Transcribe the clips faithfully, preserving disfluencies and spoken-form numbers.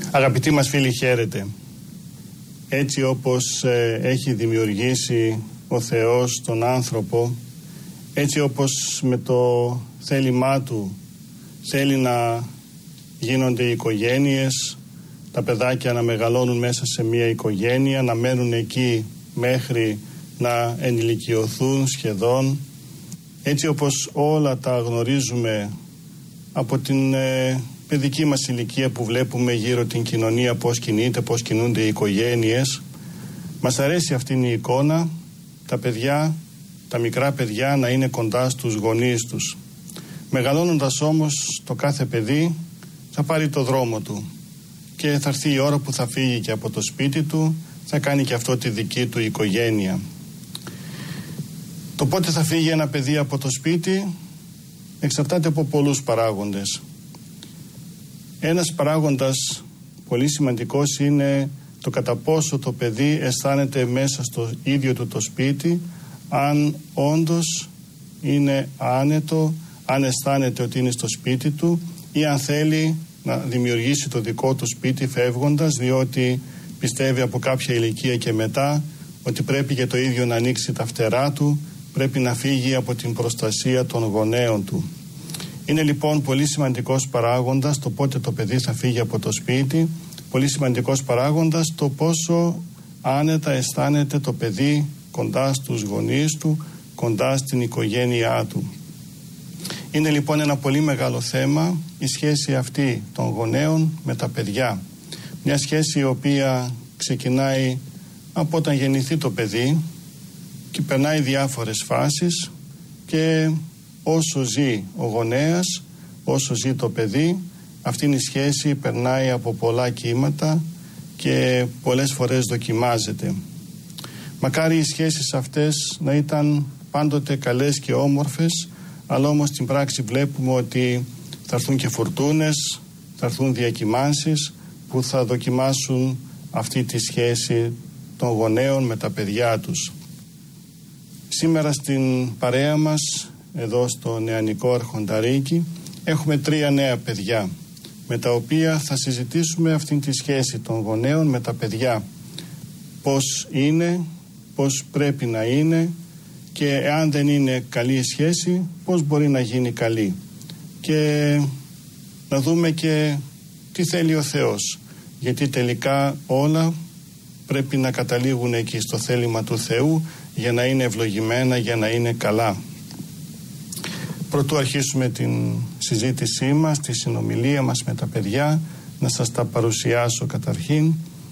Αγαπητοί μας φίλοι, χαίρετε. Έτσι όπως ε, έχει δημιουργήσει ο Θεός τον άνθρωπο, έτσι όπως με το θέλημά του θέλει να γίνονται οι οικογένειες, τα παιδάκια να μεγαλώνουν μέσα σε μια οικογένεια, να μένουν εκεί μέχρι να ενηλικιωθούν σχεδόν, έτσι όπως όλα τα γνωρίζουμε από την ε, παιδική μας ηλικία που βλέπουμε γύρω την κοινωνία πώς κινείται, πώς κινούνται οι οικογένειες. Μας αρέσει αυτήν η εικόνα, τα παιδιά, τα μικρά παιδιά να είναι κοντά στους γονείς τους. Μεγαλώνοντας όμως το κάθε παιδί θα πάρει το δρόμο του και θα έρθει η ώρα που θα φύγει και από το σπίτι του, θα κάνει και αυτό τη δική του οικογένεια. Το πότε θα φύγει ένα παιδί από το σπίτι εξαρτάται από πολλούς παράγοντες. Ένας παράγοντας πολύ σημαντικός είναι το κατά πόσο το παιδί αισθάνεται μέσα στο ίδιο του το σπίτι, αν όντως είναι άνετο, αν αισθάνεται ότι είναι στο σπίτι του ή αν θέλει να δημιουργήσει το δικό του σπίτι φεύγοντας, διότι πιστεύει από κάποια ηλικία και μετά ότι πρέπει για το ίδιο να ανοίξει τα φτερά του, πρέπει να φύγει από την προστασία των γονέων του. Είναι λοιπόν πολύ σημαντικός παράγοντας το πότε το παιδί θα φύγει από το σπίτι, πολύ σημαντικός παράγοντας το πόσο άνετα αισθάνεται το παιδί κοντά στους γονείς του, κοντά στην οικογένειά του. Είναι λοιπόν ένα πολύ μεγάλο θέμα η σχέση αυτή των γονέων με τα παιδιά. Μια σχέση η οποία ξεκινάει από όταν γεννηθεί το παιδί και περνάει διάφορες φάσεις και όσο ζει ο γονέας, όσο ζει το παιδί, αυτήν η σχέση περνάει από πολλά κύματα και πολλές φορές δοκιμάζεται. Μακάρι οι σχέσεις αυτές να ήταν πάντοτε καλές και όμορφες, αλλά όμως στην πράξη βλέπουμε ότι θα έρθουν και φουρτούνες, θα έρθουν διακυμάνσεις που θα δοκιμάσουν αυτή τη σχέση των γονέων με τα παιδιά τους. Σήμερα στην παρέα μας, εδώ στο νεανικό Αρχονταρίκι, έχουμε τρία νέα παιδιά με τα οποία θα συζητήσουμε αυτήν τη σχέση των γονέων με τα παιδιά. Πώς είναι, πώς πρέπει να είναι και εάν δεν είναι καλή η σχέση, πώς μπορεί να γίνει καλή. Και να δούμε και τι θέλει ο Θεός, γιατί τελικά όλα πρέπει να καταλήγουν εκεί στο θέλημα του Θεού για να είναι ευλογημένα, για να είναι καλά. Πρωτού αρχίσουμε την συζήτησή μας, τη συνομιλία μας με τα παιδιά, να σας τα παρουσιάσω καταρχήν.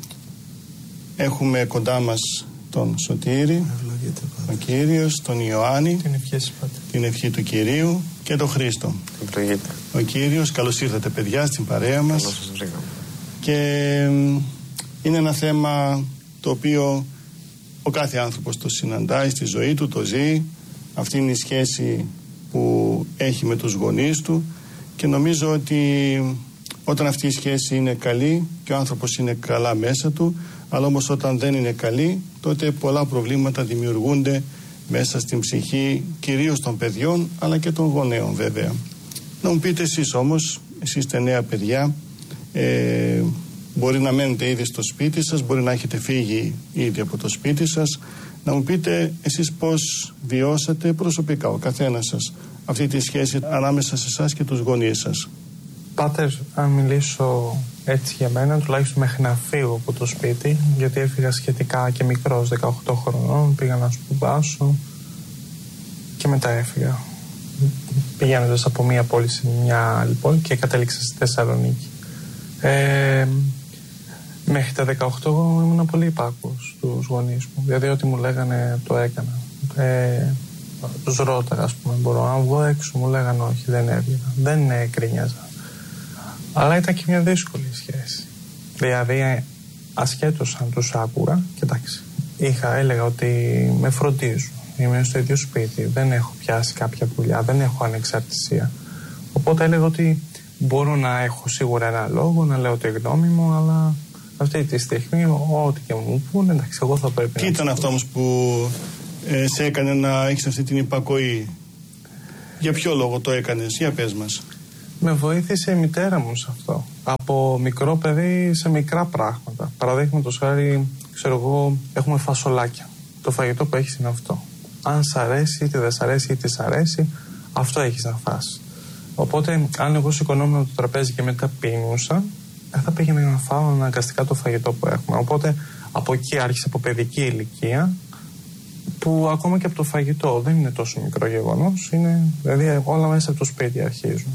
Έχουμε κοντά μας τον Σωτήρη, τον Κύριος, τον Ιωάννη, την ευχή, την ευχή του Κυρίου και τον Χρήστο. Ευλογείτε. Ο Κύριος, καλώς ήρθατε παιδιά στην παρέα μας. Καλώς σας βρήκαμε. Και είναι ένα θέμα το οποίο ο κάθε άνθρωπος το συναντάει στη ζωή του, το ζει. Αυτή είναι η σχέση που έχει με τους γονείς του και νομίζω ότι όταν αυτή η σχέση είναι καλή και ο άνθρωπος είναι καλά μέσα του, αλλά όμως όταν δεν είναι καλή, τότε πολλά προβλήματα δημιουργούνται μέσα στην ψυχή κυρίως των παιδιών αλλά και των γονέων βέβαια. Να μου πείτε εσείς όμως, εσείς είστε νέα παιδιά, ε, μπορεί να μένετε ήδη στο σπίτι σας, μπορεί να έχετε φύγει ήδη από το σπίτι σας. Να μου πείτε εσείς πώς βιώσατε προσωπικά ο καθένας σας αυτή τη σχέση ανάμεσα σε εσάς και τους γονείς σας. Πάτερ, αν μιλήσω έτσι για μένα, τουλάχιστον μέχρι να φύγω από το σπίτι, γιατί έφυγα σχετικά και μικρός, δεκαοκτώ χρονών, πήγα να σπουδάσω και μετά έφυγα. Πηγαίνοντας από μία πόλη σε μια άλλη πόλη και κατέληξα στη Θεσσαλονίκη. Ε, μέχρι τα δεκαοκτώ ήμουν πολύ υπάκουος στους γονείς μου, δηλαδή ό,τι μου λέγανε το έκανα. Ε, τους ρώταγα, ας πούμε, μπορώ να βγω έξω, μου λέγανε όχι, δεν έβγαινα, δεν κρίνιαζα. Αλλά ήταν και μια δύσκολη σχέση. Δηλαδή, ασχέτως αν τους άκουγα, κοιτάξτε, είχα, έλεγα ότι με φροντίζουν, είμαι στο ίδιο σπίτι, δεν έχω πιάσει κάποια δουλειά, δεν έχω ανεξαρτησία. Οπότε έλεγα ότι μπορώ να έχω σίγουρα ένα λόγο, να λέω τη γνώμη μου, αλλά αυτή τη στιγμή, ό,τι και μου πούνε, εντάξει, εγώ θα πρέπει. Τι να. Τι ήταν αυτό όμως που ε, σε έκανε να έχεις αυτή την υπακοή? Για ποιο λόγο το έκανες, για πες μας. Με βοήθησε η μητέρα μου σε αυτό. Από μικρό παιδί σε μικρά πράγματα. Παραδείγματος χάρη, ξέρω εγώ, έχουμε φασολάκια. Το φαγητό που έχεις είναι αυτό. Αν σ' αρέσει, είτε δεν σ' αρέσει, είτε σ' αρέσει, αυτό έχεις να φας. Οπότε, αν εγώ σηκωνόμουν από το τραπέζι και μετά πίνουσα, δεν θα πήγαινα να φάω αναγκαστικά το φαγητό που έχουμε. Οπότε, από εκεί άρχισε από παιδική ηλικία, που ακόμα και από το φαγητό δεν είναι τόσο μικρό γεγονός, είναι, δηλαδή όλα μέσα από το σπίτι αρχίζουν.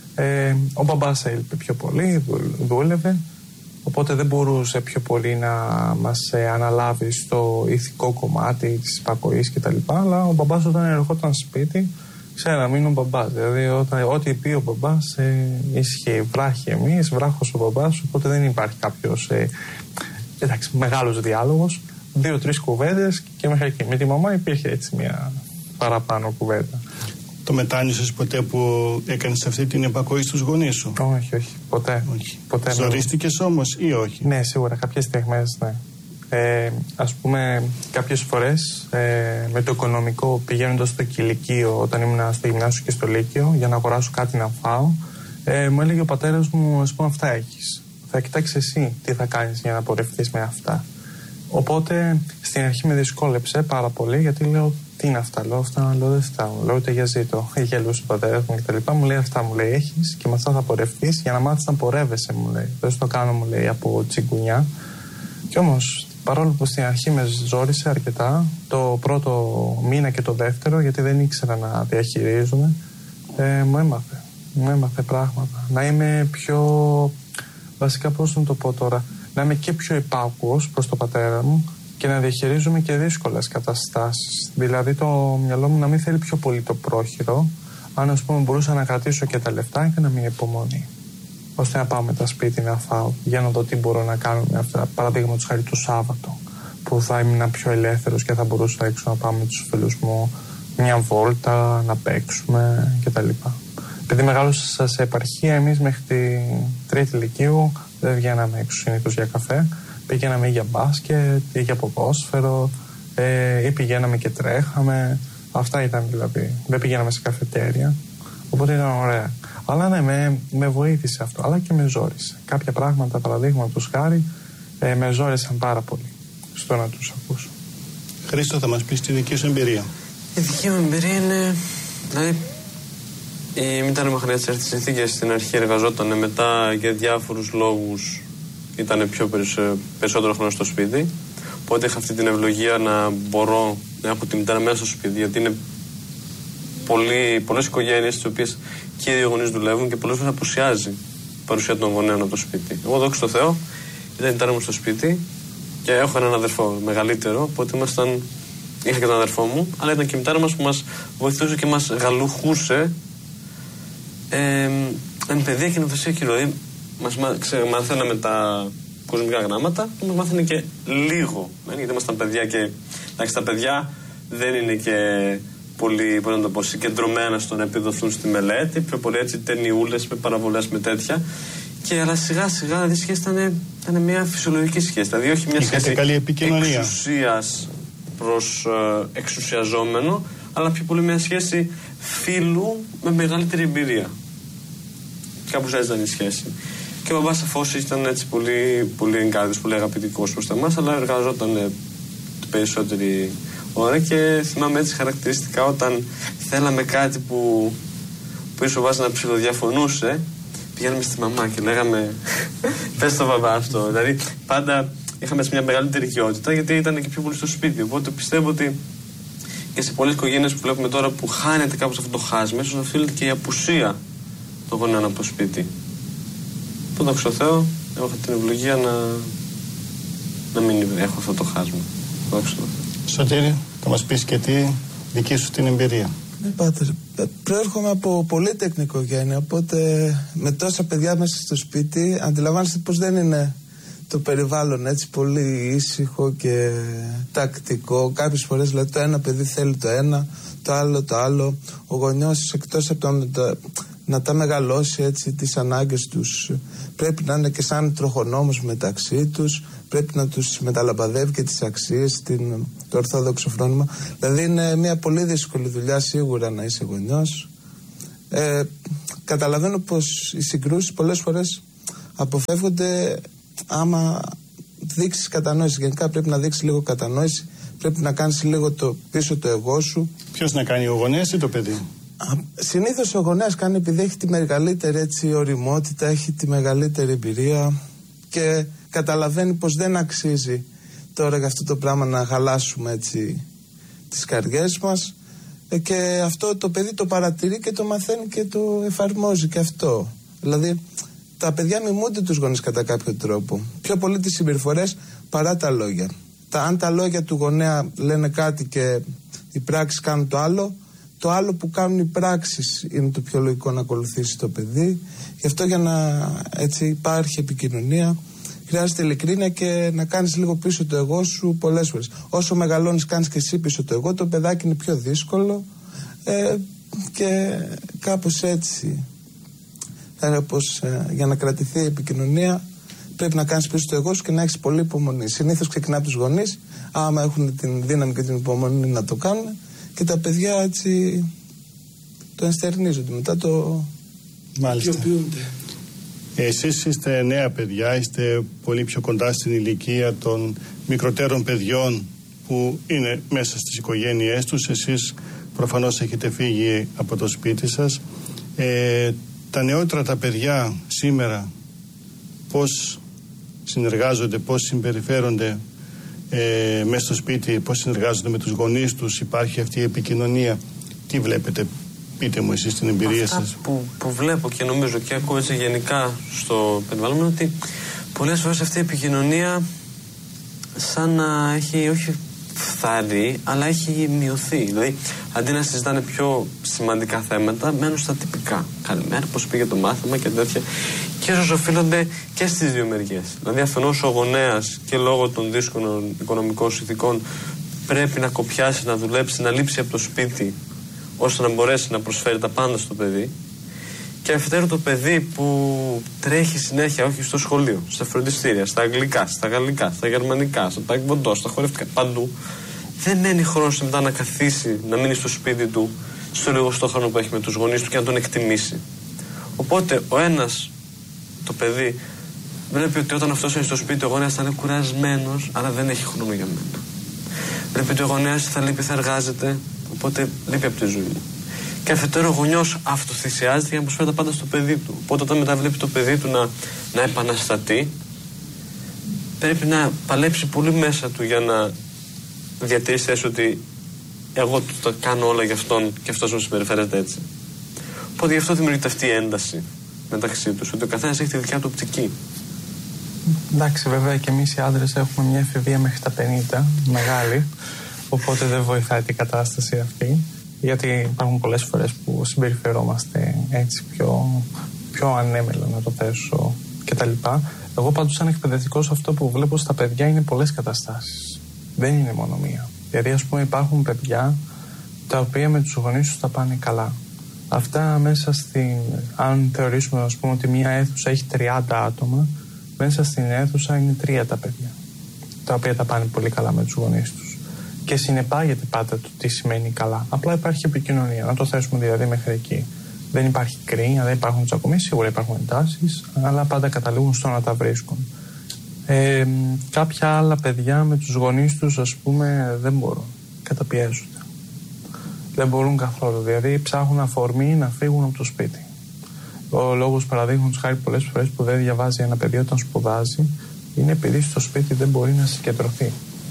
Ε, ο μπαμπάς έλειπε πιο πολύ, δούλευε, οπότε δεν μπορούσε πιο πολύ να μας ε, αναλάβει στο ηθικό κομμάτι της υπακοής κτλ. Αλλά ο μπαμπάς όταν ερχόταν σπίτι, ξέραμε είναι ο μπαμπάς. Δηλαδή όταν, ό,τι πει ο μπαμπάς ε, ισχύει. Βράχει εμείς, βράχος ο μπαμπάς, οπότε δεν υπάρχει κάποιος ε, εντάξει, μεγάλος διάλογος. Δύο-τρεις κουβέντες και μέχρι εκεί. Με τη μαμά υπήρχε έτσι μια παραπάνω κουβέντα. Το μετάνιωσες ποτέ που έκανες αυτή την επακοή στους γονείς σου? Όχι, όχι. Ποτέ. όχι. ποτέ Ζορίστηκες όμως ή όχι? Ναι, σίγουρα. Κάποιες στιγμές, ναι. Ε, ας πούμε, κάποιες φορές ε, με το οικονομικό, πηγαίνοντας στο κηλικείο, όταν ήμουν στο γυμνάσιο και στο λύκειο, για να αγοράσω κάτι να φάω, ε, μου έλεγε ο πατέρας μου, ας πούμε, αυτά έχεις. Θα κοιτάξεις εσύ τι θα κάνεις για να πορευτείς με αυτά. Οπότε στην αρχή με δυσκόλεψε πάρα πολύ, γιατί λέω τι είναι αυτά, λέω αυτά, λέω δεν φτάνουν, λέω ούτε για ζήτω. Γελούσε ο πατέρας μου κτλ. Μου λέει αυτά, μου λέει έχεις και με αυτά θα πορευτείς για να μάθεις να πορεύεσαι, μου λέει. Δεν στο κάνω, μου λέει, από τσιγκουνιά. Κι όμως παρόλο που στην αρχή με ζόρισε αρκετά, το πρώτο μήνα και το δεύτερο, γιατί δεν ήξερα να διαχειρίζομαι, ε, μου έμαθε. Μου έμαθε πράγματα. Να είμαι πιο. Βασικά, πώς να το πω τώρα. Να είμαι και πιο υπάκουος προς τον πατέρα μου και να διαχειρίζομαι και δύσκολες καταστάσεις. Δηλαδή το μυαλό μου να μην θέλει πιο πολύ το πρόχειρο, αν ας πούμε μπορούσα να κρατήσω και τα λεφτά και να μην υπομονή. Ώστε να πάω μετά σπίτι να φάω, για να δω τι μπορώ να κάνω με αυτά. Παραδείγματος χάρη το Σάββατο, που θα ήμουν πιο ελεύθερος και θα μπορούσα έξω να πάω με τους φίλους μου μια βόλτα, να παίξουμε κτλ. Επειδή μεγάλωσα σε επαρχία, εμείς μέχρι τη τρίτη λυκείου δεν βγαίναμε έξω συνήθως για καφέ. Πηγαίναμε ή για μπάσκετ ή για ποδόσφαιρο, ε, ή πηγαίναμε και τρέχαμε. Αυτά ήταν δηλαδή. Δεν πηγαίναμε σε καφετέρια. Οπότε ήταν ωραία. Αλλά ναι, με, με βοήθησε αυτό. Αλλά και με ζόρισε. Κάποια πράγματα, παραδείγματος χάρη, ε, με ζόρισαν πάρα πολύ στο να τους ακούσω. Χρήστο, θα μας πεις τη δική σου εμπειρία. Η δική μου εμπειρία είναι. Δηλαδή, η μητέρα μου είχαν έτσι έρθει συνθήκες, στην αρχή εργαζόταν, μετά για διάφορους λόγους ήταν πιο περισσότερο χρόνο στο σπίτι. Οπότε είχα αυτή την ευλογία να μπορώ να έχω τη μητέρα μέσα στο σπίτι, γιατί είναι πολλές οικογένειες τις οποίες και οι δύο γονείς δουλεύουν και πολλές φορές απουσιάζει η παρουσία των γονέων από το σπίτι. Εγώ, δόξα τω Θεώ, ήταν η μητέρα μου στο σπίτι και έχω έναν αδερφό μεγαλύτερο, οπότε ήμασταν, είχα και τον αδερφό μου, αλλά ήταν και η μητέρα μας που μας βοηθούσε και μας γαλουχούσε. Ε, εν παιδεία και νοφεσία και ροή μας μάθαιναμε τα κοσμικά γράμματα και μας μάθαινε και λίγο, γιατί ήμασταν παιδιά και εντάξει, τα παιδιά δεν είναι και πολύ, πώς να το πω, συγκεντρωμένα στο να επιδοθούν στη μελέτη, πιο πολύ έτσι ταινιούλες με παραβολές με τέτοια, και αλλά σιγά σιγά δηλαδή η σχέση ήταν, ήταν μια φυσιολογική σχέση, δηλαδή όχι μια Είχατε σχέση καλή επικοινωνία εξουσίας προς ε, εξουσιαζόμενο, αλλά πιο πολύ μια σχέση φίλου με μεγαλύτερη εμπειρία. Κάπως έτσι ήταν η σχέση. Και ο μπαμπάς αφώς ήταν έτσι πολύ, πολύ εγκάρδιος, πολύ αγαπητικός προς τα μας, αλλά εργαζόταν περισσότερη ώρα και θυμάμαι έτσι χαρακτηριστικά όταν θέλαμε κάτι που, που ίσως ο μπαμπάς να ψιλοδιαφωνούσε, πηγαίναμε στη μαμά και λέγαμε πες στο μπαμπά αυτό. Δηλαδή πάντα είχαμε μια μεγαλύτερη οικειότητα γιατί ήταν και πιο πολύ στο σπίτι. Οπότε πιστεύω ότι και σε πολλές οικογένειες που βλέπουμε τώρα που χάνεται κάπως αυτό το χάσμα, ίσως οφείλεται και η απουσία των γονέων από το σπίτι. Που δόξα τω Θεώ, έχω την ευλογία να, να μην έχω αυτό το χάσμα. Δόξα τω Θεώ. Σωτήρη, θα μας πεις και τι δική σου την εμπειρία. Ναι, πάτερ, προέρχομαι από πολύτεκνη οικογένεια, οπότε με τόσα παιδιά μέσα στο σπίτι αντιλαμβάνεστε πως δεν είναι το περιβάλλον έτσι πολύ ήσυχο και τακτικό. Κάποιες φορές δηλαδή το ένα παιδί θέλει το ένα, το άλλο το άλλο. Ο γονιός εκτός από το να τα, να τα μεγαλώσει έτσι τις ανάγκες τους, πρέπει να είναι και σαν τροχονόμος μεταξύ τους, πρέπει να τους μεταλαμπαδεύει και τις αξίες, την, το ορθόδοξο φρόνημα. Δηλαδή είναι μια πολύ δύσκολη δουλειά σίγουρα να είσαι γονιός. Ε, καταλαβαίνω πως οι συγκρούσεις πολλές φορές αποφεύγονται άμα δείξεις κατανόηση. Γενικά πρέπει να δείξεις λίγο κατανόηση, πρέπει να κάνεις λίγο το πίσω το εγώ σου. Ποιος να κάνει, ο γονέας ή το παιδί? Συνήθως ο γονέας κάνει, επειδή έχει τη μεγαλύτερη έτσι οριμότητα, έχει τη μεγαλύτερη εμπειρία και καταλαβαίνει πως δεν αξίζει τώρα για αυτό το πράγμα να χαλάσουμε έτσι τις καρδιές μας, και αυτό το παιδί το παρατηρεί και το μαθαίνει και το εφαρμόζει και αυτό. Δηλαδή τα παιδιά μιμούνται τους γονείς κατά κάποιο τρόπο, πιο πολύ τις συμπεριφορές παρά τα λόγια. Τα, αν τα λόγια του γονέα λένε κάτι και οι πράξεις κάνουν το άλλο, το άλλο που κάνουν οι πράξεις είναι το πιο λογικό να ακολουθήσει το παιδί. Γι' αυτό, για να έτσι υπάρχει επικοινωνία, χρειάζεται ειλικρίνεια και να κάνεις λίγο πίσω το εγώ σου πολλές φορές. Όσο μεγαλώνεις, κάνεις και εσύ πίσω το εγώ, το παιδάκι είναι πιο δύσκολο, ε, και κάπως έτσι. Θα έλεγα πως ε, για να κρατηθεί η επικοινωνία πρέπει να κάνεις πίσω το εγώ σου και να έχεις πολύ υπομονή. Συνήθως ξεκινά από τους γονείς, άμα έχουν την δύναμη και την υπομονή να το κάνουν, και τα παιδιά έτσι το ενστερνίζονται, μετά το ποιοποιούνται. Εσείς είστε νέα παιδιά, είστε πολύ πιο κοντά στην ηλικία των μικροτέρων παιδιών που είναι μέσα στις οικογένειές τους. Εσείς προφανώς έχετε φύγει από το σπίτι σας. Ε, τα νεότερα τα παιδιά σήμερα πώς συνεργάζονται, πώς συμπεριφέρονται ε, μέσα στο σπίτι, πώς συνεργάζονται με τους γονείς τους, υπάρχει αυτή η επικοινωνία? Τι βλέπετε? Πείτε μου εσείς την εμπειρία Αυτά σας. Που, που βλέπω και νομίζω και ακούω έτσι γενικά στο περιβάλλον μου, ότι πολλές φορές αυτή η επικοινωνία σαν να έχει όχι φθάρει, αλλά έχει μειωθεί. Δηλαδή αντί να συζητάνε πιο σημαντικά θέματα, μένουν στα τυπικά. Καλημέρα, πώς πήγε το μάθημα και τέτοια. Και ίσως οφείλονται και στις δύο μεριές. Δηλαδή αφενός ο γονέας και λόγω των δύσκολων οικονομικών συνθηκών πρέπει να κοπιάσει, να δουλέψει, να λείψει από το σπίτι, ώστε να μπορέσει να προσφέρει τα πάντα στο παιδί. Και αφετέρου το παιδί που τρέχει συνέχεια, όχι στο σχολείο, στα φροντιστήρια, στα αγγλικά, στα γαλλικά, στα γερμανικά, στα ταεκβοντό, στα χορευτικά, παντού, δεν μένει χρόνος μετά να καθίσει, να μείνει στο σπίτι του, στο λιγοστό χρόνο που έχει με τους γονείς του και να τον εκτιμήσει. Οπότε ο ένας, το παιδί, βλέπει ότι όταν αυτός είναι στο σπίτι, ο γονέας θα είναι κουρασμένος, άρα δεν έχει χρόνο για μένα. Βλέπει ότι ο γονέας θα λείπει, θα εργάζεται, οπότε λείπει από τη ζωή μου. Και αφετέρου ο γονιός αυτοθυσιάζεται για να προσφέρει τα πάντα στο παιδί του. Οπότε όταν μετά βλέπει το παιδί του να, να επαναστατεί, πρέπει να παλέψει πολύ μέσα του για να διατηρήσει θέση ότι εγώ το κάνω όλα για αυτόν και αυτός μου συμπεριφέρεται έτσι. Οπότε γι' αυτό δημιουργείται αυτή η ένταση μεταξύ τους, ότι ο καθένας έχει τη δικιά του οπτική. Εντάξει, βέβαια και εμείς οι άντρες έχουμε μια εφηβεία μέχρι τα πενήντα, μεγάλη, οπότε δεν βοηθάει την κατάσταση αυτή. Γιατί υπάρχουν πολλές φορές που συμπεριφερόμαστε έτσι πιο, πιο ανέμελα, να το θέσω, κτλ. Εγώ πάντως σαν εκπαιδευτικός αυτό που βλέπω στα παιδιά είναι πολλές καταστάσεις. Δεν είναι μόνο μία. Δηλαδή ας πούμε υπάρχουν παιδιά τα οποία με τους γονείς τους τα πάνε καλά. Αυτά μέσα στην, αν θεωρήσουμε ας πούμε ότι μία αίθουσα έχει τριάντα άτομα, μέσα στην αίθουσα είναι τρία τα παιδιά, τα οποία τα πάνε πολύ καλά με τους γονείς τους. Και συνεπάγεται πάντα το τι σημαίνει καλά. Απλά υπάρχει επικοινωνία. Να το θέσουμε δηλαδή μέχρι εκεί. Δεν υπάρχει κρίνια, δεν υπάρχουν τσακωμοί, σίγουρα υπάρχουν εντάσεις, αλλά πάντα καταλήγουν στο να τα βρίσκουν. Ε, κάποια άλλα παιδιά με τους γονείς τους, ας πούμε, δεν μπορούν. Καταπιέζονται. Δεν μπορούν καθόλου. Δηλαδή ψάχνουν αφορμή να φύγουν από το σπίτι. Ο λόγος παραδείγματος χάρη πολλές φορές που δεν διαβάζει ένα παιδί όταν σπουδάζει είναι επειδή στο σπίτι δεν μπορεί να συγκεντρωθεί.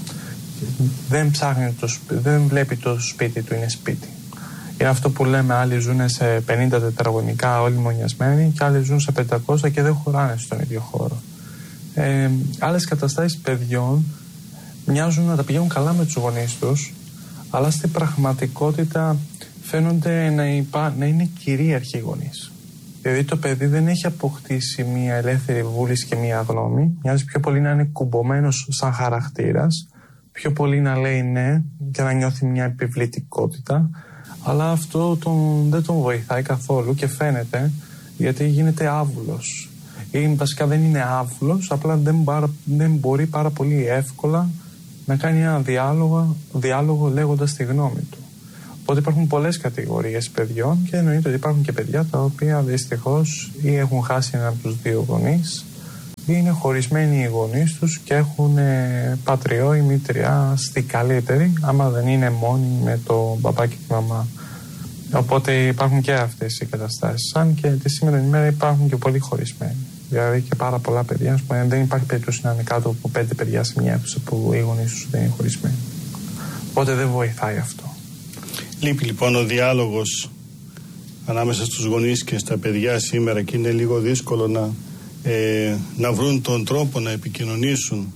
Δεν ψάχνει το σπίτι, δεν βλέπει το σπίτι του είναι σπίτι. Είναι αυτό που λέμε, άλλοι ζουν σε πενήντα τετραγωνικά όλοι μονιασμένοι και άλλοι ζουν σε πεντακόσια και δεν χωράνε στον ίδιο χώρο. Ε, άλλες καταστάσεις παιδιών μοιάζουν να τα πηγαίνουν καλά με τους γονείς τους, αλλά στην πραγματικότητα φαίνονται να, υπά, να είναι κυρίαρχοι οι γονείς. Δηλαδή το παιδί δεν έχει αποκτήσει μια ελεύθερη βούληση και μια γνώμη, μοιάζει πιο πολύ να είναι κουμπωμένος σαν χαρακτήρας, πιο πολύ να λέει ναι και να νιώθει μια επιβλητικότητα, αλλά αυτό τον, δεν τον βοηθάει καθόλου και φαίνεται γιατί γίνεται άβουλος. Ή βασικά δεν είναι άβουλος, απλά δεν, πάρα, δεν μπορεί πάρα πολύ εύκολα να κάνει ένα διάλογο, διάλογο λέγοντας τη γνώμη του. Οπότε υπάρχουν πολλές κατηγορίες παιδιών και εννοείται ότι υπάρχουν και παιδιά τα οποία δυστυχώς ή έχουν χάσει έναν από τους δύο γονείς ή είναι χωρισμένοι οι γονείς τους και έχουν πατριό ή μήτρια στη καλύτερη, άμα δεν είναι μόνοι με το μπαμπά και τη μαμά. Οπότε υπάρχουν και αυτές οι καταστάσεις. Αν και τη σήμερα ημέρα υπάρχουν και πολλοί χωρισμένοι. Δηλαδή και πάρα πολλά παιδιά, πούμε, δεν υπάρχει περίπτωση να είναι κάτω από πέντε παιδιά σε μια αίθουσα που οι γονείς τους δεν είναι χωρισμένοι. Οπότε δεν βοηθάει αυτό. Λείπει λοιπόν ο διάλογος ανάμεσα στους γονείς και στα παιδιά σήμερα και είναι λίγο δύσκολο να, ε, να βρουν τον τρόπο να επικοινωνήσουν.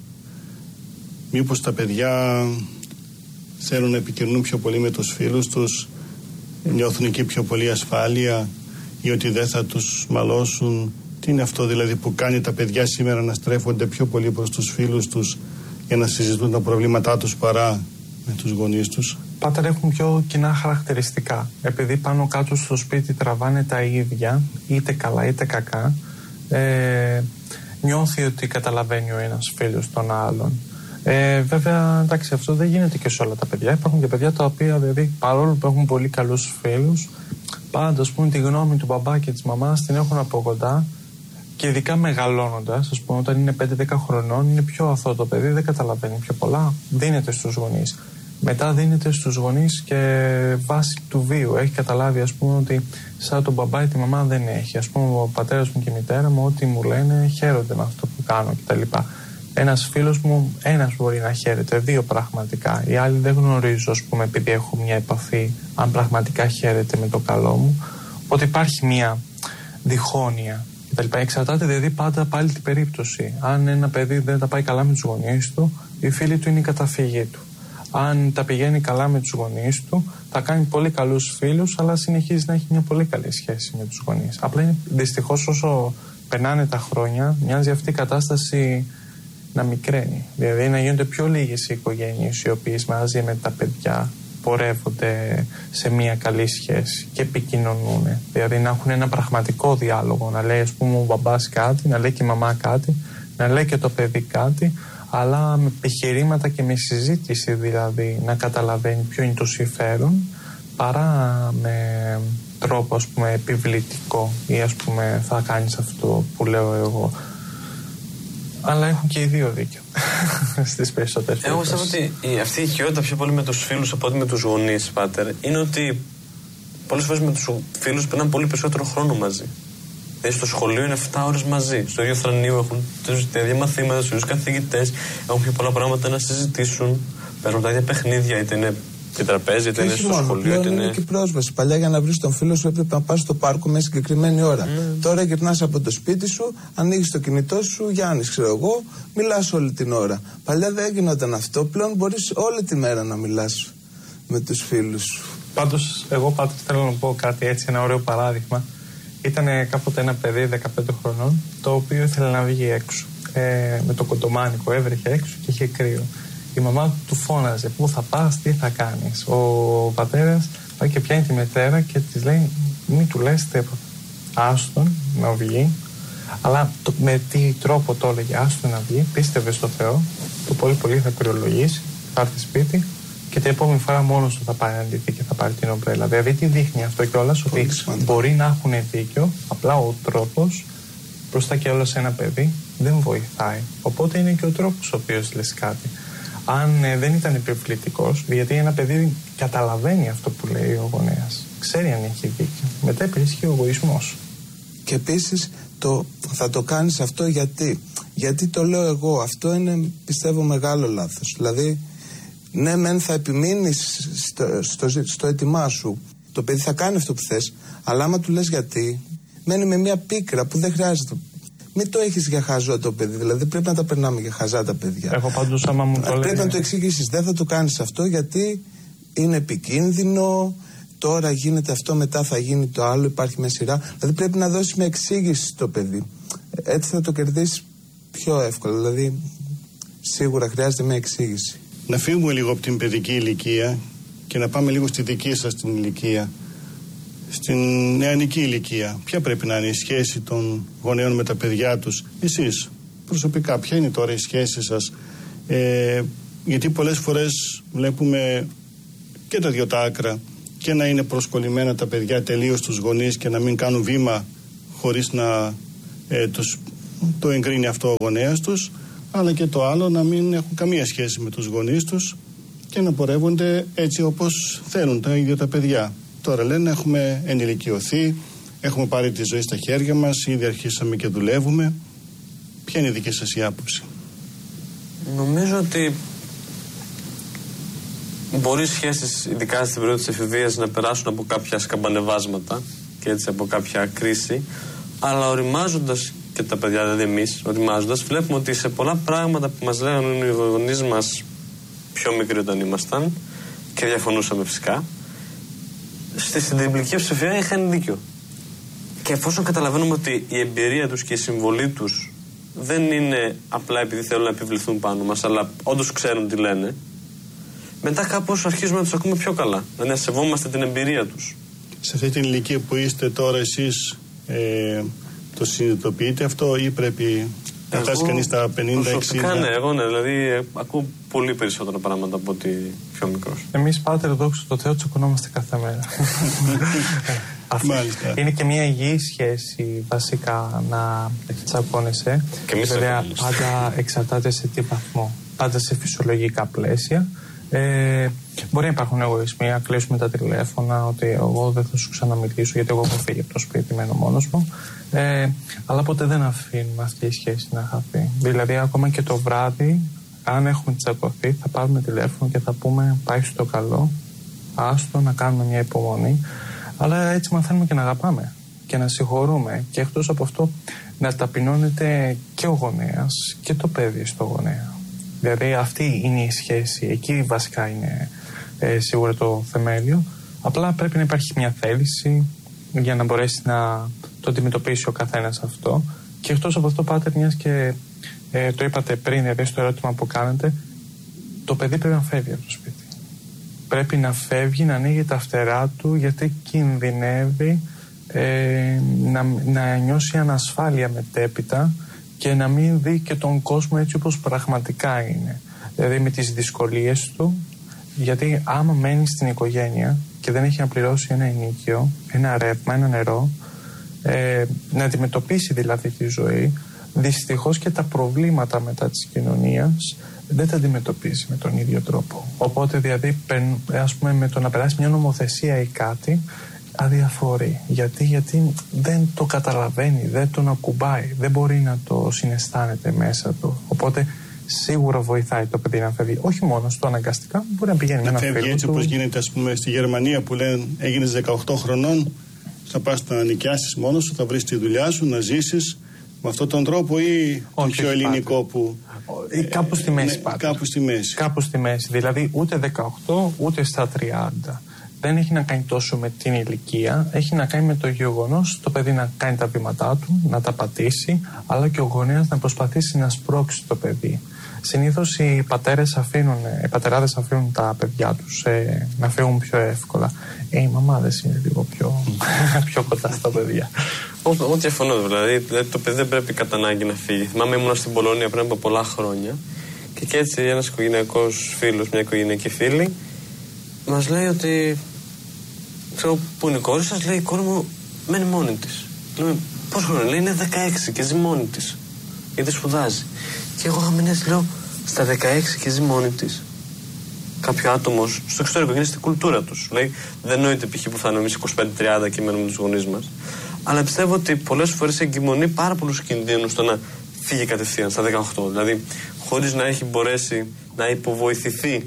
Μήπως τα παιδιά θέλουν να επικοινωνούν πιο πολύ με τους φίλους τους, νιώθουν εκεί πιο πολύ ασφάλεια ή ότι δεν θα τους μαλώσουν. Τι είναι αυτό δηλαδή που κάνει τα παιδιά σήμερα να στρέφονται πιο πολύ προς τους φίλους τους για να συζητούν τα προβλήματά τους παρά με τους γονείς τους? Πάτερ, έχουν πιο κοινά χαρακτηριστικά. Επειδή πάνω κάτω στο σπίτι τραβάνε τα ίδια, είτε καλά είτε κακά, ε, νιώθει ότι καταλαβαίνει ο ένας φίλος τον άλλον. Ε, βέβαια, εντάξει, αυτό δεν γίνεται και σε όλα τα παιδιά. Υπάρχουν και παιδιά τα οποία, δηλαδή, παρόλο που έχουν πολύ καλούς φίλους, πάντα, ας πούμε, τη γνώμη του μπαμπά και της μαμάς την έχουν από κοντά και ειδικά μεγαλώνοντας, ας πούμε, όταν είναι πέντε δέκα χρονών, είναι πιο αθώο το παιδί, δεν καταλαβαίνει πιο πολλά, δίνεται στους γονείς. Μετά δίνεται στους γονείς και βάση του βίου. Έχει καταλάβει, ας πούμε, ότι σαν τον μπαμπά ή τη μαμά δεν έχει. Ας πούμε, ο πατέρας μου και η μητέρα μου, ό,τι μου λένε, χαίρονται με αυτό που κάνω κτλ. Ένας φίλος μου, ένας μπορεί να χαίρεται, δύο πραγματικά. Οι άλλοι δεν γνωρίζω, ας πούμε, επειδή έχω μια επαφή, αν πραγματικά χαίρεται με το καλό μου. Οπότε υπάρχει μια διχόνοια κτλ. Εξαρτάται δηλαδή πάντα πάλι την περίπτωση. Αν ένα παιδί δεν τα πάει καλά με τους γονείς του, οι φίλοι του είναι η καταφύγη του. Αν τα πηγαίνει καλά με τους γονείς του, θα κάνει πολύ καλούς φίλους, αλλά συνεχίζει να έχει μια πολύ καλή σχέση με τους γονείς. Απλά είναι δυστυχώς όσο περνάνε τα χρόνια, μοιάζει αυτή η κατάσταση να μικραίνει. Δηλαδή να γίνονται πιο λίγες οι οικογένειες οι οποίες μαζί με τα παιδιά πορεύονται σε μια καλή σχέση και επικοινωνούν. Δηλαδή να έχουν ένα πραγματικό διάλογο, να λέει, ας πούμε, ο μπαμπάς κάτι, να λέει και η μαμά κάτι, να λέει και το παιδί κάτι, αλλά με επιχειρήματα και με συζήτηση, δηλαδή να καταλαβαίνει ποιο είναι το συμφέρον, παρά με τρόπο, ας πούμε, επιβλητικό ή, ας πούμε, θα κάνεις αυτό που λέω εγώ. Αλλά έχουν και οι δύο δίκιο στις περισσότερες περιπτώσεις. Εγώ πιστεύω ότι η, αυτή η οικειότητα πιο πολύ με τους φίλους από ότι με τους γονείς, Πάτερ, είναι ότι πολλές φορές με τους φίλους περνάνε πολύ περισσότερο χρόνο μαζί. Δηλαδή στο σχολείο είναι επτά ώρες μαζί. Στο ίδιο θρανείο έχουν τα ίδια μαθήματα, στους ίδιους καθηγητές, έχουν πιο πολλά πράγματα να συζητήσουν. Παίρνουν τα ίδια παιχνίδια, είτε είναι και τραπέζι, είτε είναι στο μόνο, σχολείο. Είτε είναι και πρόσβαση. Παλιά για να βρεις τον φίλο σου έπρεπε να πας στο πάρκο με συγκεκριμένη ώρα. Mm. Τώρα γυρνάς από το σπίτι σου, ανοίγεις το κινητό σου, Γιάννης, ξέρω εγώ, μιλάς όλη την ώρα. Παλιά δεν γινόταν αυτό. Πλέον μπορείς όλη τη μέρα να μιλάς με τους φίλους σου. Πάντως, εγώ πάντως θέλω να πω κάτι έτσι, ένα ωραίο παράδειγμα. Ήταν κάποτε ένα παιδί δεκαπέντε χρονών, το οποίο ήθελε να βγει έξω. Ε, με το κοντομάνικο έβρεχε έξω και είχε κρύο. Η μαμά του φώναζε: πού θα πας, τι θα κάνεις. Ο πατέρας πάει και πιάνει τη μητέρα και της λέει: μην του λες τίποτα. Άστον να βγει. Αλλά το, με τι τρόπο το έλεγε: άστον να βγει, πίστευε στο Θεό, το πολύ πολύ θα κρυολογήσει, θα έρθει σπίτι και την επόμενη φορά μόνος του θα πάει να ντυθεί και θα πάρει την ομπρέλα. Δηλαδή τι δείχνει αυτό κιόλας, ότι μπορεί να έχουν δίκιο, απλά ο τρόπος μπροστά και όλα σε ένα παιδί δεν βοηθάει. Οπότε είναι και ο τρόπος ο οποίος λες κάτι. Αν ε, δεν ήταν επιβλητικός, γιατί ένα παιδί καταλαβαίνει αυτό που λέει ο γονέας, ξέρει αν έχει δίκιο. Μετά υπήρχε ο εγωισμός. Και επίσης το, θα το κάνεις αυτό γιατί. Γιατί το λέω εγώ, αυτό είναι πιστεύω μεγάλο λάθος. Δηλαδή, ναι, μεν θα επιμείνεις στο, στο, στο έτοιμά σου. Το παιδί θα κάνει αυτό που θες, αλλά άμα του λες γιατί, μένει με μια πίκρα που δεν χρειάζεται. Μην το έχεις για χαζό το παιδί, δηλαδή πρέπει να τα περνάμε για χαζά τα παιδιά. Εγώ πάντως άμα μου το πρέπει να το εξηγήσεις, δεν θα το κάνεις αυτό γιατί είναι επικίνδυνο, τώρα γίνεται αυτό, μετά θα γίνει το άλλο, υπάρχει μια σειρά. Δηλαδή πρέπει να δώσεις με εξήγηση στο παιδί. Έτσι θα το κερδίσεις πιο εύκολα, δηλαδή σίγουρα χρειάζεται μια εξήγηση. Να φύγουμε λίγο από την παιδική ηλικία και να πάμε λίγο στη δική σας την ηλικία. Στην νεανική ηλικία, ποια πρέπει να είναι η σχέση των γονέων με τα παιδιά τους? Εσείς προσωπικά, ποια είναι τώρα η σχέση σας? Ε, γιατί πολλές φορές βλέπουμε και τα δυο τα άκρα. και να είναι προσκολλημένα τα παιδιά τελείως στους γονείς και να μην κάνουν βήμα χωρίς να ε, τους, το εγκρίνει αυτό ο γονέας τους, αλλά και το άλλο να μην έχουν καμία σχέση με τους γονείς τους και να πορεύονται έτσι όπως θέλουν τα ίδια τα παιδιά. Τώρα λένε έχουμε ενηλικιωθεί, έχουμε πάρει τη ζωή στα χέρια μας, ήδη αρχίσαμε και δουλεύουμε. Ποια είναι η δική σας η άποψη? Νομίζω ότι μπορεί οι σχέσεις, ειδικά στην περίοδο της εφηβείας, να περάσουν από κάποια σκαμπανεβάσματα και έτσι από κάποια κρίση, αλλά οριμάζοντας και τα παιδιά, δηλαδή εμείς, οριμάζοντας, βλέπουμε ότι σε πολλά πράγματα που μας λέγανε οι γονείς μας πιο μικροί όταν ήμασταν, και διαφωνούσαμε φυσικά, στη συντριπτική ψηφία είχαν δίκιο. Και εφόσον καταλαβαίνουμε ότι η εμπειρία τους και η συμβολή τους δεν είναι απλά επειδή θέλουν να επιβληθούν πάνω μας, αλλά όντως ξέρουν τι λένε, μετά κάπως αρχίζουμε να τους ακούμε πιο καλά. Δηλαδή να σεβόμαστε την εμπειρία τους. Σε αυτή την ηλικία που είστε τώρα εσείς, ε, το συνειδητοποιείτε αυτό ή πρέπει να φτάσει κανείς στα πενήντα εξήντα? Ναι, εγώ ναι, δηλαδή ακούω πολύ περισσότερα πράγματα από ότι πιο μικρός. Εμείς, Πάτερ, δόξα τω Θεώ, τσακωνόμαστε κάθε μέρα. Είναι και μια υγιή σχέση βασικά να τσακώνεσαι. Και εμείς βέβαια πάντα εξαρτάται σε τι βαθμό. Πάντα σε φυσιολογικά πλαίσια. Ε, μπορεί να υπάρχουν εγωισμοί, να κλείσουμε τα τηλέφωνα, ότι εγώ δεν θα σου ξαναμιλήσω γιατί εγώ έχω φύγει από το σπίτι, μένω μόνος μου. Ε, αλλά ποτέ δεν αφήνουμε αυτή η σχέση να χαθεί. Δηλαδή, ακόμα και το βράδυ, αν έχουμε τσακωθεί, θα πάρουμε τηλέφωνο και θα πούμε πάει στο καλό, άστο να κάνουμε μια υπομονή. Αλλά έτσι μαθαίνουμε και να αγαπάμε και να συγχωρούμε. Και εκτός από αυτό, να ταπεινώνεται και ο γονέας και το παιδί στο γονέα. Δηλαδή, αυτή είναι η σχέση. Εκεί βασικά είναι ε, σίγουρα το θεμέλιο. Απλά πρέπει να υπάρχει μια θέληση για να μπορέσει να το αντιμετωπίσει ο καθένας αυτό. Και εκτός από αυτό, Πάτερ, μιας και ε, το είπατε πριν, δηλαδή στο ερώτημα που κάνετε, το παιδί πρέπει να φεύγει από το σπίτι. Πρέπει να φεύγει, να ανοίγει τα φτερά του, γιατί κινδυνεύει ε, να, να νιώσει ανασφάλεια μετέπειτα και να μην δει και τον κόσμο έτσι όπως πραγματικά είναι. Δηλαδή με τις δυσκολίες του, γιατί άμα μένει στην οικογένεια και δεν έχει να πληρώσει ένα ενοίκιο, ένα ρεύμα, ένα νερό, ε, να αντιμετωπίσει δηλαδή τη ζωή, δυστυχώς και τα προβλήματα μετά της κοινωνίας δεν τα αντιμετωπίζει με τον ίδιο τρόπο. Οπότε δηλαδή, ας πούμε, με το να περάσει μια νομοθεσία ή κάτι, αδιαφορεί. Γιατί, γιατί δεν το καταλαβαίνει, δεν τον ακουμπάει, δεν μπορεί να το συναισθάνεται μέσα του. Οπότε σίγουρα βοηθάει το παιδί να φεύγει. Όχι μόνο στο αναγκαστικά, μπορεί να πηγαίνει με ένα φίλο του. Να φεύγει έτσι όπως γίνεται, ας πούμε, στη Γερμανία που λένε έγινες δεκαοκτώ χρονών, θα πας να νοικιάσεις μόνος σου, θα βρεις τη δουλειά σου, να ζήσεις με αυτόν τον τρόπο ή τον πιο ελληνικό που... Ε, κάπου στη μέση, ναι, κάπου στη μέση. Κάπου στη μέση. Δηλαδή ούτε δεκαοκτώ ούτε στα τριάντα. Δεν έχει να κάνει τόσο με την ηλικία, έχει να κάνει με το γεγονός το παιδί να κάνει τα βήματά του, να τα πατήσει, αλλά και ο γονέας να προσπαθήσει να σπρώξει το παιδί. Συνήθως οι πατέρες αφήνουν, οι πατεράδες αφήνουν τα παιδιά τους ε, να φύγουν πιο εύκολα. Ε, οι μαμάδες είναι λίγο πιο, πιο κοντά στα παιδιά. Εγώ διαφωνώ, δηλαδή, δηλαδή το παιδί δεν πρέπει κατά ανάγκη να φύγει. Θυμάμαι ήμουν στην Πολωνία πριν από πολλά χρόνια και, και έτσι ένας οικογενειακός φίλος, μια οικογενειακή φίλη, μας λέει ότι ξέρω που είναι η κόρη σας, λέει η κόρη μου μένει μόνη της. Λέμε πόσο χρόνο, λέει είναι δεκαέξι και ζει μόνη της γιατί σπουδάζει. Και εγώ χαμενές λέω στα δεκαέξι και ζει μόνη της. Κάποιο άτομο στο εξωτερικό είναι στην κουλτούρα τους. Λέει δεν νοείται π.χ. που θα εμείς είκοσι πέντε τριάντα και μένουμε με τους γονείς μας. Αλλά πιστεύω ότι πολλές φορές εγκυμονεί πάρα πολλούς κινδύνους στο να φύγει κατευθείαν στα δεκαοκτώ. Δηλαδή χωρίς να έχει μπορέσει να υποβοηθηθεί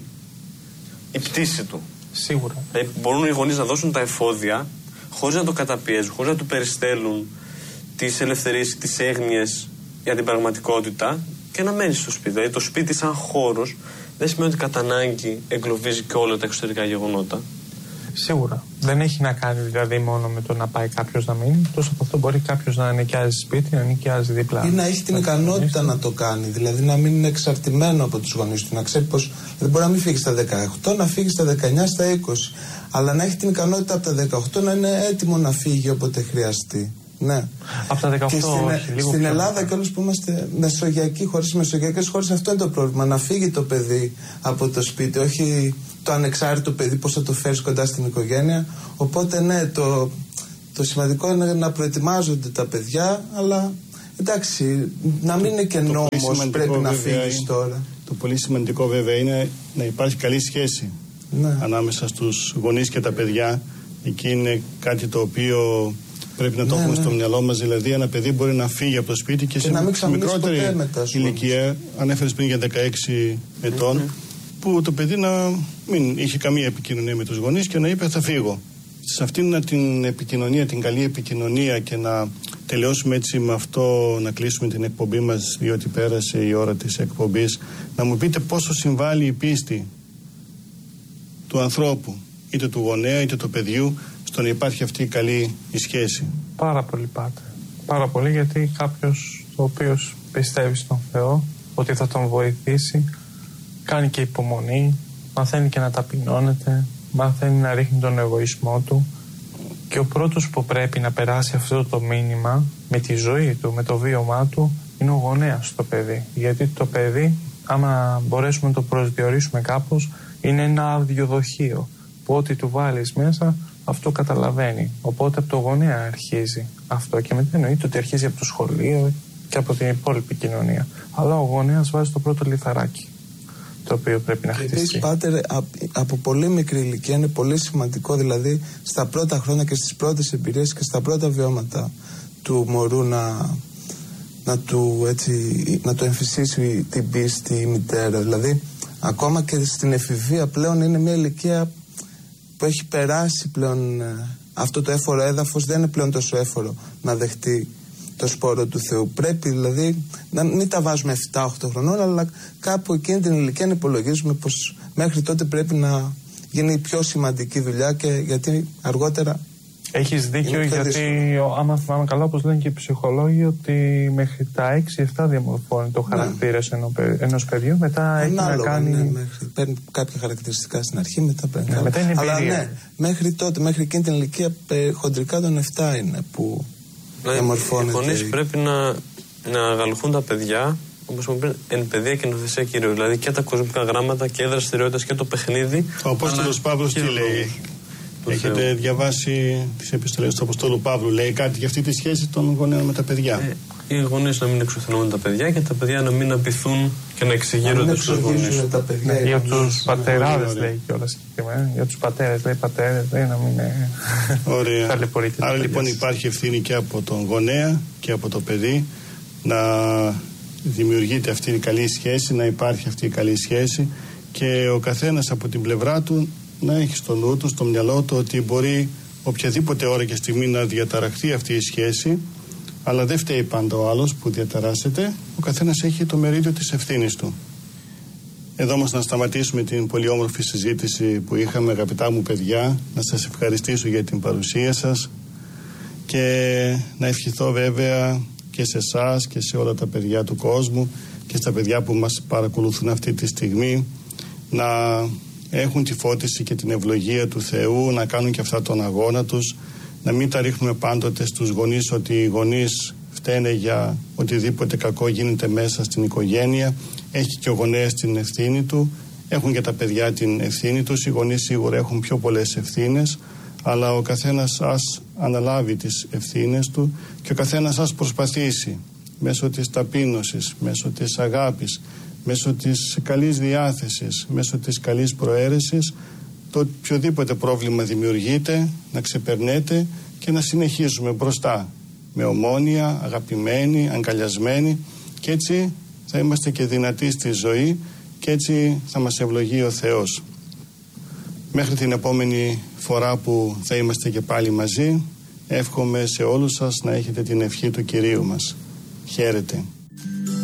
η πτήση του. Σίγουρα. Δηλαδή, μπορούν οι γονείς να δώσουν τα εφόδια χωρίς να το καταπιέζουν, χωρίς να του περιστέλουν τις ελευθερίες, τις έγνοιες για την πραγματικότητα και να μένει στο σπίτι. Δηλαδή το σπίτι σαν χώρος δεν σημαίνει ότι κατά ανάγκη εγκλωβίζει και όλα τα εξωτερικά γεγονότα. Σίγουρα. Δεν έχει να κάνει δηλαδή μόνο με το να πάει κάποιος να μείνει. Εκτός από αυτό μπορεί κάποιος να νοικιάζει σπίτι, να νοικιάζει δίπλα. Ή να έχει την ικανότητα να το κάνει. Δηλαδή να μην είναι εξαρτημένο από τους γονείς του. Να ξέρει πως δεν μπορεί να μην φύγει στα δεκαοκτώ, να φύγει στα δεκαεννιά, στα είκοσι. Αλλά να έχει την ικανότητα από τα δεκαοκτώ να είναι έτοιμο να φύγει όποτε χρειαστεί. Ναι. Από τα δεκαοκτώ, και στην, όχι, λίγο στην πιο Ελλάδα κιόλας που είμαστε μεσογειακοί χώρες, στις μεσογειακές χώρες αυτό είναι το πρόβλημα. Να φύγει το παιδί από το σπίτι, όχι το ανεξάρτητο παιδί, πώς θα το φέρεις κοντά στην οικογένεια. Οπότε ναι, το, το σημαντικό είναι να προετοιμάζονται τα παιδιά, αλλά εντάξει, να μην είναι και νόμος, πρέπει να φύγεις τώρα. Το πολύ σημαντικό βέβαια είναι να υπάρχει καλή σχέση, ναι, ανάμεσα στους γονείς και τα παιδιά. Εκεί είναι κάτι το οποίο πρέπει να το ναι, έχουμε ναι. στο μυαλό μας. Δηλαδή, ένα παιδί μπορεί να φύγει από το σπίτι και, και σε, σε μικρότερη ηλικία, ανέφερες πριν για δεκαέξι ετών, mm-hmm. που το παιδί να μην είχε καμία επικοινωνία με τους γονείς και να είπε θα φύγω. Σε αυτήν την επικοινωνία, την καλή επικοινωνία, και να τελειώσουμε έτσι με αυτό, να κλείσουμε την εκπομπή μας, διότι πέρασε η ώρα της εκπομπής, να μου πείτε πόσο συμβάλλει η πίστη του ανθρώπου, είτε του γονέα είτε του παιδιού, στο να υπάρχει αυτή η καλή η σχέση. Πάρα πολύ, πάτε. Πάρα πολύ, γιατί κάποιος ο οποίος πιστεύει στον Θεό ότι θα τον βοηθήσει, κάνει και υπομονή, μαθαίνει και να ταπεινώνεται, μαθαίνει να ρίχνει τον εγωισμό του, και ο πρώτος που πρέπει να περάσει αυτό το μήνυμα με τη ζωή του, με το βίωμά του, είναι ο γονέας στο παιδί. Γιατί το παιδί, άμα μπορέσουμε να το προσδιορίσουμε κάπως, είναι ένα αδειοδοχείο που ό,τι του βάλεις μέσα αυτό καταλαβαίνει. Οπότε από το γονέα αρχίζει αυτό, και μετά εννοείται ότι αρχίζει από το σχολείο και από την υπόλοιπη κοινωνία. Αλλά ο γονέας βάζει το πρώτο λιθαράκι το οποίο πρέπει να χτιστεί. Επίσης, πάτερ, από πολύ μικρή ηλικία είναι πολύ σημαντικό, δηλαδή στα πρώτα χρόνια και στις πρώτες εμπειρίες και στα πρώτα βιώματα του μωρού να, να, του, έτσι, να του εμφυσίσει την πίστη η μητέρα. Δηλαδή ακόμα και στην εφηβεία πλέον είναι μια ηλικία που έχει περάσει πλέον ε, αυτό το έφορο έδαφος, δεν είναι πλέον τόσο έφορο να δεχτεί το σπόρο του Θεού. Πρέπει δηλαδή να μην τα βάζουμε επτά οκτώ χρονών, αλλά κάπου εκείνη την ηλικία να υπολογίζουμε πως μέχρι τότε πρέπει να γίνει η πιο σημαντική δουλειά, και γιατί αργότερα. Έχεις δίκιο, γιατί άμα θυμάμαι καλά, όπως λένε και οι ψυχολόγοι, ότι μέχρι τα έξι επτά διαμορφώνει το χαρακτήρα ναι. ενός παιδιού, μετά έχει να κάνει. Ναι, μέχρι, παίρνει κάποια χαρακτηριστικά στην αρχή, μετά παίρνει. Ναι, μετά είναι αλλά ναι, μέχρι τότε, μέχρι εκείνη την ηλικία, χοντρικά των επτά είναι που ναι, διαμορφώνεται. Οι γονείς πρέπει να, να αγαλχούν τα παιδιά, όπως μου πει, εν παιδεία και νοθεσία κυρίως. Δηλαδή και τα κοσμικά γράμματα και δραστηριότητες και το παιχνίδι. Ο Απόστολος Παύλος τι λέει? Έχετε Θεού. διαβάσει τις επιστολές του Αποστόλου Παύλου? Λέει κάτι για αυτή τη σχέση των γονέων με τα παιδιά. Ε, οι γονείς να μην εξουθενούν τα παιδιά, και τα παιδιά να μην απειθούν και να εξηγείρονται στους γονείς. Ναι, για τους πατεράδες λέει κιόλας συγκεκριμένα. Για τους πατέρες λέει, πατέρες λέει, να μην ταλαιπωρείτε. Άρα λοιπόν υπάρχει ευθύνη και από τον γονέα και από το παιδί να δημιουργείται αυτή η καλή σχέση, να υπάρχει αυτή η καλή σχέση, και ο καθένας από την πλευρά του να έχει στο νου του, στο μυαλό του, ότι μπορεί οποιαδήποτε ώρα και στιγμή να διαταραχθεί αυτή η σχέση, αλλά δεν φταίει πάντα ο άλλος που διαταράσσεται. Ο καθένας έχει το μερίδιο της ευθύνης του. Εδώ όμως να σταματήσουμε την πολύ όμορφη συζήτηση που είχαμε, αγαπητά μου παιδιά, να σας ευχαριστήσω για την παρουσία σας, και να ευχηθώ βέβαια και σε εσάς και σε όλα τα παιδιά του κόσμου και στα παιδιά που μας παρακολουθούν αυτή τη στιγμή, να έχουν τη φώτιση και την ευλογία του Θεού, να κάνουν και αυτά τον αγώνα τους, να μην τα ρίχνουμε πάντοτε στους γονείς ότι οι γονείς φταίνε για οτιδήποτε κακό γίνεται μέσα στην οικογένεια. Έχει και ο γονέας την ευθύνη του, έχουν και τα παιδιά την ευθύνη τους. Οι γονείς σίγουρα έχουν πιο πολλές ευθύνες, αλλά ο καθένας ας αναλάβει τις ευθύνες του, και ο καθένας ας προσπαθήσει μέσω της ταπείνωσης, μέσω της αγάπης, μέσω της καλής διάθεσης, μέσω της καλής προαίρεσης, το οποιοδήποτε πρόβλημα δημιουργείται να ξεπερνέται και να συνεχίζουμε μπροστά με ομόνοια, αγαπημένοι, αγκαλιασμένοι, και έτσι θα είμαστε και δυνατοί στη ζωή, και έτσι θα μας ευλογεί ο Θεός. Μέχρι την επόμενη φορά που θα είμαστε και πάλι μαζί, εύχομαι σε όλους σας να έχετε την ευχή του Κυρίου μας. Χαίρετε.